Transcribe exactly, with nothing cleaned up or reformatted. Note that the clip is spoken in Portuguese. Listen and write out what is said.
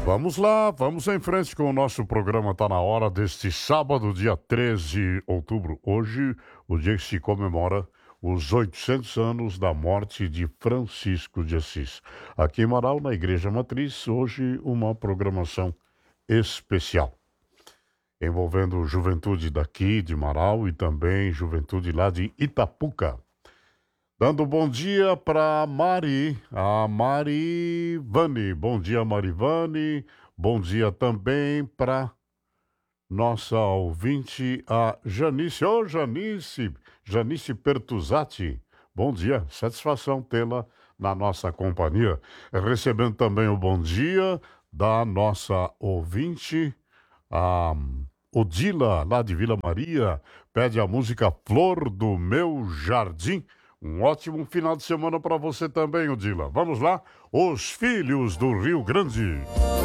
Vamos lá, vamos em frente com o nosso programa. Tá na hora deste sábado, dia treze de outubro. Hoje, o dia que se comemora os oitocentos anos da morte de Francisco de Assis. Aqui em Marau, na Igreja Matriz, hoje uma programação especial, envolvendo juventude daqui de Marau e também juventude lá de Itapuca. Dando bom dia para Mari, a Marivane. Bom dia, Marivane. Bom dia também para nossa ouvinte, a Janice. Ô, Janice, Janice Pertuzati. Bom dia, satisfação tê-la na nossa companhia. Recebendo também o bom dia da nossa ouvinte, a Odila, lá de Vila Maria. Pede a música Flor do Meu Jardim. Um ótimo final de semana para você também, Odila. Vamos lá, Os Filhos do Rio Grande.